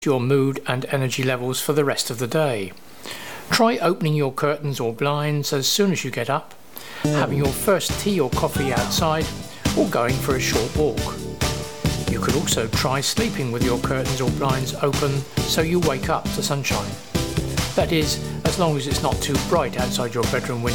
your mood and energy levels for the rest of the day. Try opening your curtains or blinds as soon as you get up, having your first tea or coffee outside, or going for a short walk. You could also try sleeping with your curtains or blinds open so you wake up to sunshine. That is, as long as it's not too bright outside your bedroom window.